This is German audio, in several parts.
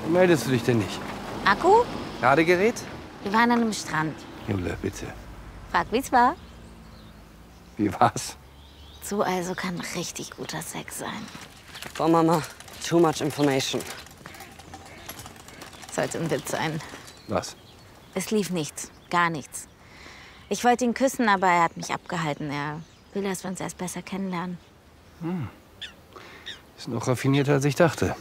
Warum meldest du dich denn nicht? Akku? Ladegerät? Wir waren an einem Strand. Jule, bitte. Frag, wie's war. Wie war's? So also kann richtig guter Sex sein. Boah, Mama, too much information. Sollte ein Witz sein. Was? Es lief nichts. Gar nichts. Ich wollte ihn küssen, aber er hat mich abgehalten. Er will, dass wir uns erst besser kennenlernen. Ist noch raffinierter, als ich dachte.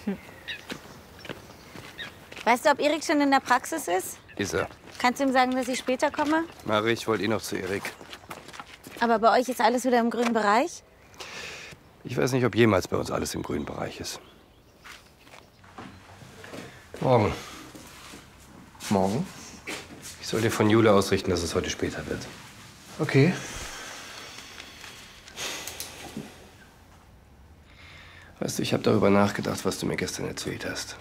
Weißt du, ob Erik schon in der Praxis ist? Ist er. Kannst du ihm sagen, dass ich später komme? Mari, ich wollte eh noch zu Erik. Aber bei euch ist alles wieder im grünen Bereich? Ich weiß nicht, ob jemals bei uns alles im grünen Bereich ist. Morgen. Morgen? Ich soll dir von Jule ausrichten, dass es heute später wird. Okay. Weißt du, ich habe darüber nachgedacht, was du mir gestern erzählt hast.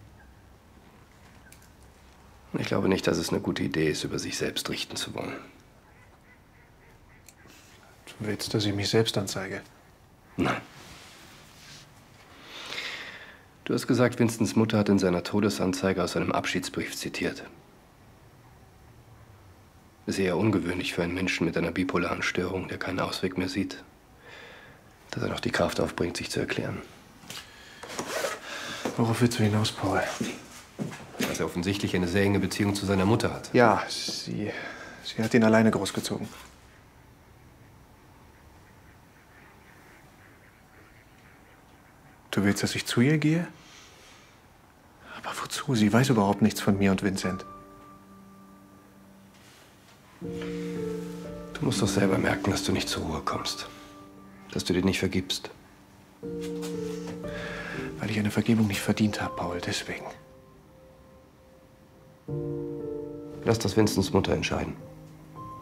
Und ich glaube nicht, dass es eine gute Idee ist, über sich selbst richten zu wollen. Du willst, dass ich mich selbst anzeige? Nein. Du hast gesagt, Vincents Mutter hat in seiner Todesanzeige aus einem Abschiedsbrief zitiert. Ist eher ungewöhnlich für einen Menschen mit einer bipolaren Störung, der keinen Ausweg mehr sieht, dass er noch die Kraft aufbringt, sich zu erklären. Worauf willst du hinaus, Paul? Dass er offensichtlich eine sehr enge Beziehung zu seiner Mutter hat. Ja, sie hat ihn alleine großgezogen. Du willst, dass ich zu ihr gehe? Aber wozu? Sie weiß überhaupt nichts von mir und Vincent. Du musst doch selber merken, dass du nicht zur Ruhe kommst. Dass du dir nicht vergibst. Weil ich eine Vergebung nicht verdient habe, Paul, deswegen. Lass das Vincents Mutter entscheiden.